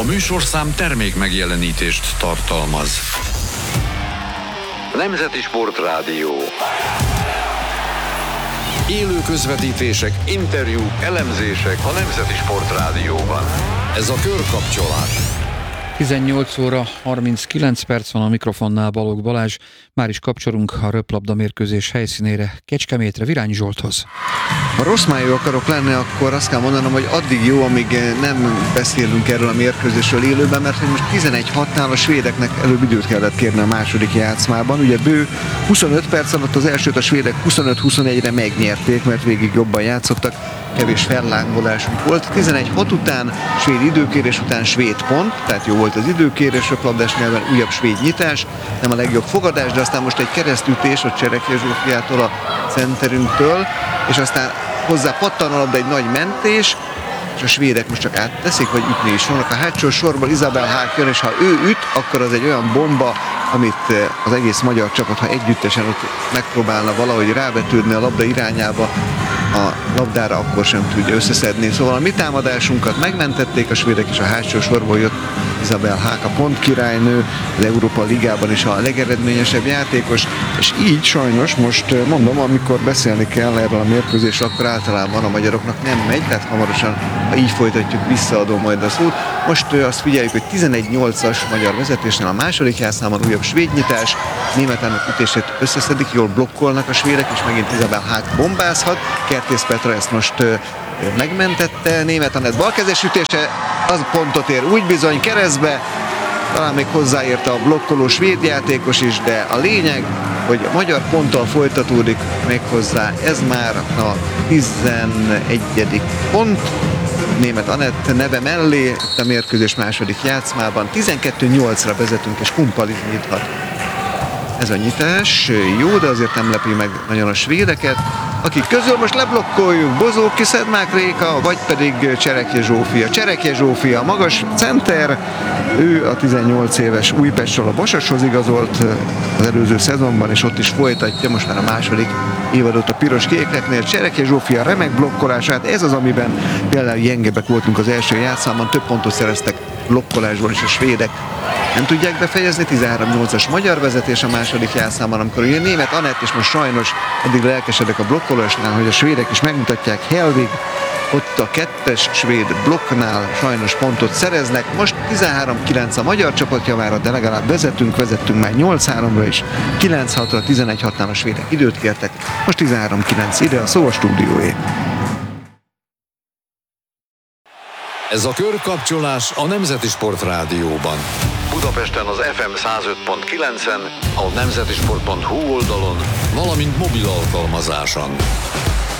A műsorszám termék megjelenítést tartalmaz. Nemzeti Sportrádió. Élő közvetítések, interjúk, elemzések a Nemzeti Sportrádióban. Ez a Körkapcsolás. 18 óra 39 perc van, a mikrofonnál Balogh Balázs. Már is kapcsolunk a röplabda mérkőzés helyszínére, Kecskemétre, Virányi Zsolthoz. Ha rossz májú akarok lenni, akkor azt kell mondanom, hogy addig jó, amíg nem beszélünk erről a mérkőzésről élőben, mert most 11-6-nál a svédeknek előbb időt kellett kérni a második játszmában. Ugye bő 25 perc alatt az elsőt a svédek 25-21-re megnyerték, mert végig jobban játszottak, kevés fellángolásunk volt. 11-6 után, svéd időkérés után svéd pont, tehát jó volt az időkérés, röplabdás nyelven újabb svéd nyitás, nem a legjobb fogadás, de aztán most egy keresztütés a Csereky Zsófiától, a centerünktől, és aztán hozzá pattan a labda, egy nagy mentés, és a svédek most csak átteszik, vagy ütni is vannak. A hátsó sorból Isabel Haak jön, és ha ő üt, akkor az egy olyan bomba, amit az egész magyar csapat, ha együttesen ott megpróbálna valahogy rávetődni a labda irányába, a labdára, akkor sem tudja összeszedni. Szóval a mi támadásunkat megmentették a svédek, és a hátsó sorból jött Isabel Haak, a pontkirálynő, az Európa Ligában is a legeredményesebb játékos, és így sajnos most mondom, amikor beszélni kell erről a mérkőzésről, akkor általában a magyaroknak nem megy, tehát hamarosan, ha így folytatjuk, visszaadom majd a szót. Most azt figyeljük, hogy 11-8-as magyar vezetésnél a második játszmában újabb svéd nyitás, németának ütését összeszedik, jól blokkolnak a svédek, és megint Isabel Haak bombázhat. Kertész Petra ezt most megmentette, Németh Anett balkezes ütése, az pontot ér úgy bizony keresztbe, talán még hozzáérte a blokkoló svéd játékos is, de a lényeg, hogy a magyar ponttal folytatódik méghozzá, ez már a 11. pont, Németh Anett neve mellé, a mérkőzés második játszmában 12-8-ra vezetünk, és Kumpaliz nyithat. Ez a nyitás jó, de azért nem lepi meg nagyon a svédeket, akik közül most leblokkoljuk Bozóki Szedmák Réka, vagy pedig Csereky Zsófia. Csereky Zsófia, magas center, ő a 18 éves Újpestről a Vasashoz igazolt az előző szezonban, és ott is folytatja most már a második évadot a piros-kékeknél. Csereky Zsófia remek blokkolását, ez az, amiben például gyengebbek voltunk az első játszmában, több pontot szereztek blokkolásból is a svédek. Nem tudják befejezni, 13-8-as magyar vezetés a második játszmában, amikor ugye Németh Anett, és most sajnos addig lelkesedek a blokkolásnál, hogy a svédek is megmutatják, Helvig ott a kettes svéd blokknál sajnos pontot szereznek. Most 13-9 a magyar csapat javára, de legalább vezettünk már 8-3-ra is, 9-6-ra, 11-6-nál a svédek időt kértek, most 13-9 ide a szó a stúdióé. Ez a Körkapcsolás a Nemzeti Sportrádióban. Budapesten az FM 105.9-en, a nemzetisport.hu oldalon, valamint mobil alkalmazáson.